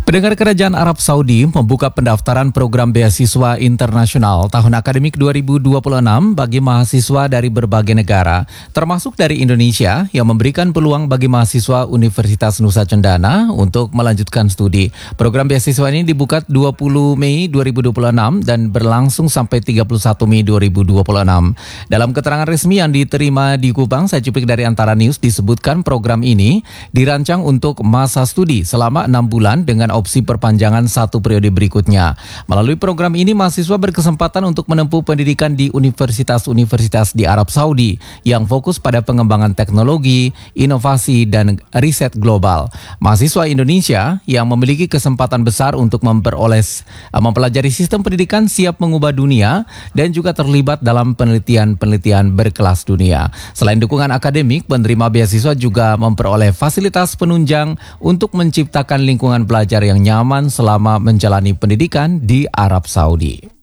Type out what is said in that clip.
Pendengar, Kerajaan Arab Saudi membuka pendaftaran program beasiswa internasional tahun akademik 2026 bagi mahasiswa dari berbagai negara, termasuk dari Indonesia, yang memberikan peluang bagi mahasiswa Universitas Nusa Cendana untuk melanjutkan studi. Program beasiswa ini dibuka 20 Mei 2026 dan berlangsung sampai 31 Mei 2026. Dalam keterangan resmi yang diterima di Kupang, saya cuplik dari Antara News, disebutkan program ini dirancang untuk masa studi selama 6 bulan dengan opsi perpanjangan satu periode berikutnya. Melalui program ini, mahasiswa berkesempatan untuk menempuh pendidikan di universitas-universitas di Arab Saudi yang fokus pada pengembangan teknologi, inovasi, dan riset global. Mahasiswa Indonesia yang memiliki kesempatan besar untuk mempelajari sistem pendidikan siap mengubah dunia dan juga terlibat dalam penelitian-penelitian berkelas dunia. Selain dukungan akademik, penerima beasiswa juga memperoleh fasilitas penunjang untuk menciptakan lingkungan belajar yang nyaman selama menjalani pendidikan di Arab Saudi.